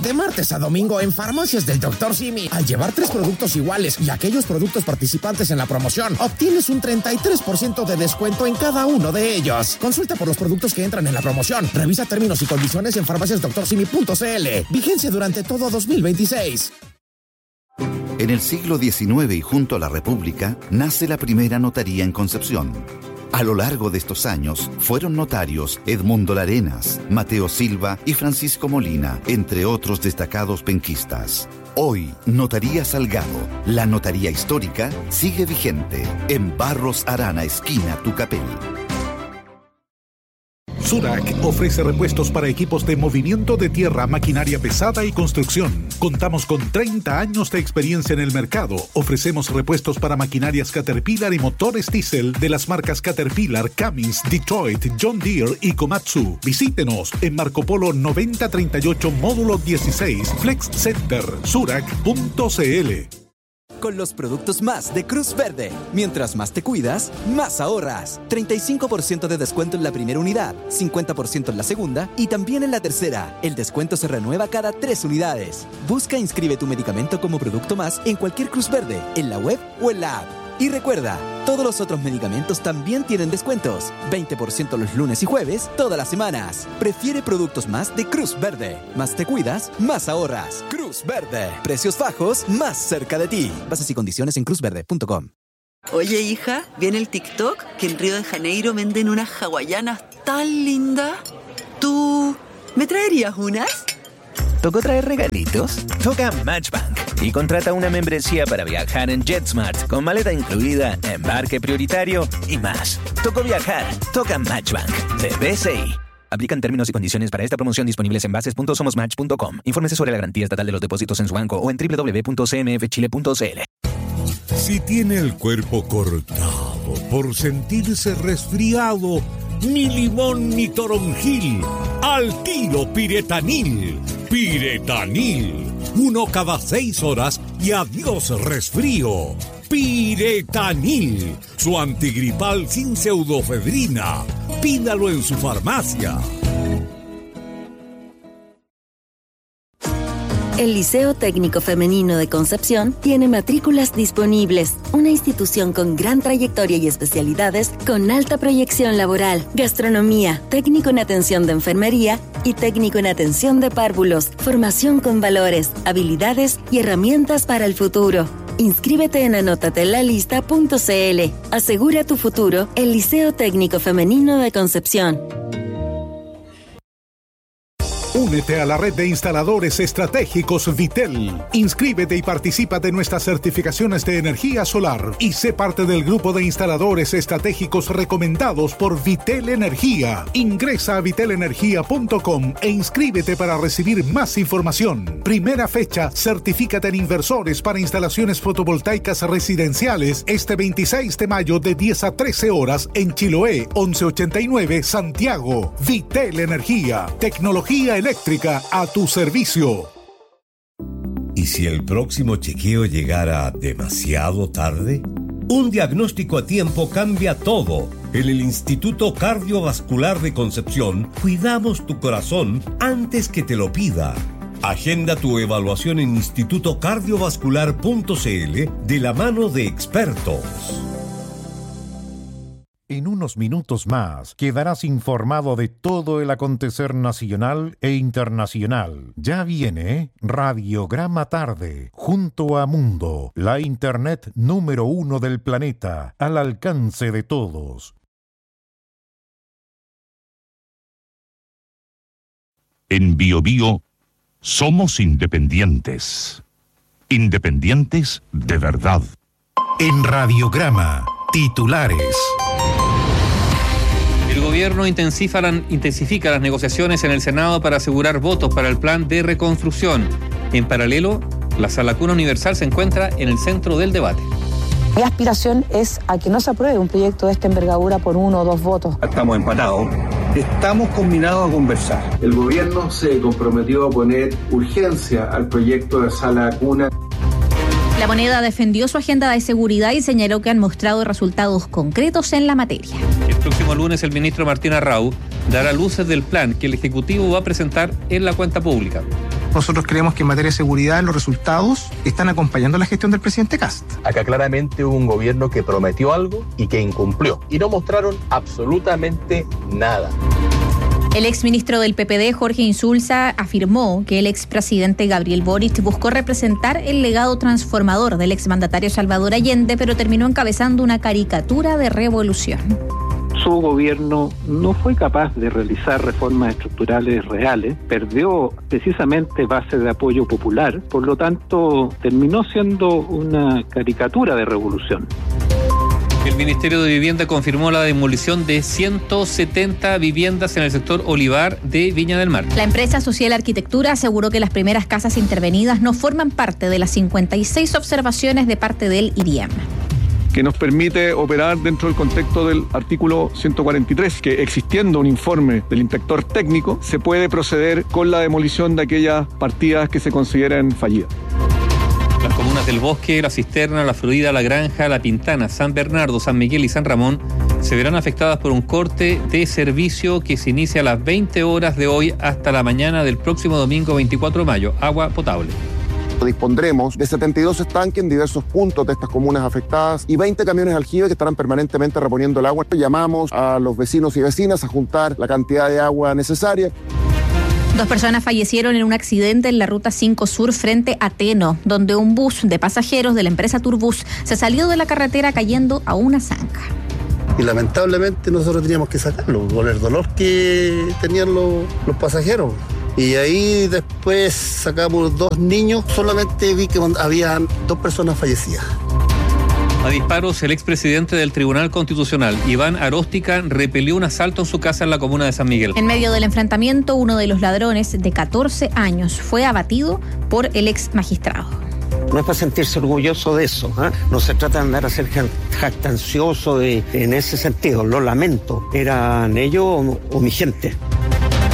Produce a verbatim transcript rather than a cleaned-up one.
De martes a domingo en Farmacias del doctor Simi. Al llevar tres productos iguales y aquellos productos participantes en la promoción, obtienes un treinta y tres por ciento de descuento en cada uno de ellos. Consulta por los productos que entran en la promoción. Revisa términos y condiciones en farmacias doctor simi punto c l. Vigencia durante todo dos mil veintiséis. En el siglo diecinueve y junto a la República, nace la primera notaría en Concepción. A lo largo de estos años, fueron notarios Edmundo Larenas, Mateo Silva y Francisco Molina, entre otros destacados penquistas. Hoy, Notaría Salgado, la notaría histórica, sigue vigente en Barros Arana, esquina Tucapel. Surac ofrece repuestos para equipos de movimiento de tierra, maquinaria pesada y construcción. Contamos con treinta años de experiencia en el mercado. Ofrecemos repuestos para maquinarias Caterpillar y motores diésel de las marcas Caterpillar, Cummins, Detroit, John Deere y Komatsu. Visítenos en Marco Polo noventa treinta y ocho, módulo dieciséis, Flex Center, surac punto c l. Con los productos más de Cruz Verde. Mientras más te cuidas, más ahorras. treinta y cinco por ciento de descuento en la primera unidad, cincuenta por ciento en la segunda y también en la tercera. El descuento se renueva cada tres unidades. Busca e inscribe tu medicamento como producto más en cualquier Cruz Verde, en la web o en la app. Y recuerda, todos los otros medicamentos también tienen descuentos. veinte por ciento los lunes y jueves, todas las semanas. Prefiere productos más de Cruz Verde. Más te cuidas, más ahorras. Cruz Verde. Precios bajos, más cerca de ti. Bases y condiciones en cruz verde punto com. Oye, hija, ¿viene el TikTok? Que en Río de Janeiro venden unas hawaianas tan lindas. ¿Tú me traerías unas? ¿Tocó traer regalitos? Toca Matchbank y contrata una membresía para viajar en JetSmart con maleta incluida, embarque prioritario y más. Tocó viajar. Toca Matchbank de B C I. Aplican términos y condiciones para esta promoción disponibles en bases punto somos match punto com. Infórmese sobre la garantía estatal de los depósitos en su banco o en doble u doble u doble u punto c m f chile punto c l. Si tiene el cuerpo cortado por sentirse resfriado, ni limón ni toronjil, al tiro Piretanil. Piretanil, uno cada seis horas y adiós resfrío. Piretanil, su antigripal sin pseudofedrina. Pídalo en su farmacia. El Liceo Técnico Femenino de Concepción tiene matrículas disponibles. Una institución con gran trayectoria y especialidades con alta proyección laboral. Gastronomía, técnico en atención de enfermería y técnico en atención de párvulos. Formación con valores, habilidades y herramientas para el futuro. Inscríbete en anotatelalista punto c l. Asegura tu futuro, el Liceo Técnico Femenino de Concepción. Únete a la red de instaladores estratégicos Vitel. Inscríbete y participa de nuestras certificaciones de energía solar y sé parte del grupo de instaladores estratégicos recomendados por Vitel Energía. Ingresa a vitel energía punto com e inscríbete para recibir más información. Primera fecha, certifícate en inversores para instalaciones fotovoltaicas residenciales este veintiséis de mayo de diez a trece horas en Chiloé, once ochenta y nueve, Santiago. Vitel Energía, tecnología eléctrica a tu servicio. ¿Y si el próximo chequeo llegara demasiado tarde? Un diagnóstico a tiempo cambia todo. En el Instituto Cardiovascular de Concepción cuidamos tu corazón antes que te lo pida. Agenda tu evaluación en instituto cardiovascular punto c l de la mano de expertos. En unos minutos más quedarás informado de todo el acontecer nacional e internacional. Ya viene Radiograma Tarde, junto a Mundo, la internet número uno del planeta, al alcance de todos. En Bio Bio somos independientes. Independientes de verdad. En Radiograma, titulares. El gobierno intensifica, intensifica las negociaciones en el Senado para asegurar votos para el plan de reconstrucción. En paralelo, la Sala Cuna Universal se encuentra en el centro del debate. Mi aspiración es a que no se apruebe un proyecto de esta envergadura por uno o dos votos. Estamos empatados. Estamos combinados a conversar. El gobierno se comprometió a poner urgencia al proyecto de Sala Cuna. La Moneda defendió su agenda de seguridad y señaló que han mostrado resultados concretos en la materia. El próximo lunes el ministro Martín Arrau dará luces del plan que el Ejecutivo va a presentar en la cuenta pública. Nosotros creemos que en materia de seguridad los resultados están acompañando la gestión del presidente Kast. Acá claramente hubo un gobierno que prometió algo y que incumplió. Y no mostraron absolutamente nada. El exministro del P P D, Jorge Insulza, afirmó que el expresidente Gabriel Boric buscó representar el legado transformador del exmandatario Salvador Allende, pero terminó encabezando una caricatura de revolución. Su gobierno no fue capaz de realizar reformas estructurales reales, perdió precisamente base de apoyo popular, por lo tanto terminó siendo una caricatura de revolución. El Ministerio de Vivienda confirmó la demolición de ciento setenta viviendas en el sector Olivar de Viña del Mar. La empresa Social Arquitectura aseguró que las primeras casas intervenidas no forman parte de las cincuenta y seis observaciones de parte del I R I E M. Que nos permite operar dentro del contexto del artículo ciento cuarenta y tres, que existiendo un informe del inspector técnico, se puede proceder con la demolición de aquellas partidas que se consideren fallidas. Las comunas del Bosque, La Cisterna, La Florida, La Granja, La Pintana, San Bernardo, San Miguel y San Ramón se verán afectadas por un corte de servicio que se inicia a las veinte horas de hoy hasta la mañana del próximo domingo veinticuatro de mayo. Agua potable. Dispondremos de setenta y dos estanques en diversos puntos de estas comunas afectadas y veinte camiones aljibe que estarán permanentemente reponiendo el agua. Llamamos a los vecinos y vecinas a juntar la cantidad de agua necesaria. Dos personas fallecieron en un accidente en la Ruta cinco Sur frente a Teno, donde un bus de pasajeros de la empresa Turbus se salió de la carretera cayendo a una zanja. Y lamentablemente nosotros teníamos que sacarlo por el dolor que tenían los, los pasajeros. Y ahí después sacamos dos niños, solamente vi que había dos personas fallecidas. A disparos, el expresidente del Tribunal Constitucional, Iván Aróstica, repelió un asalto en su casa en la comuna de San Miguel. En medio del enfrentamiento, uno de los ladrones, de catorce años, fue abatido por el ex magistrado. No es para sentirse orgulloso de eso, ¿eh? No se trata de andar a ser jactancioso de, en ese sentido, lo lamento. ¿Eran ellos o, o mi gente?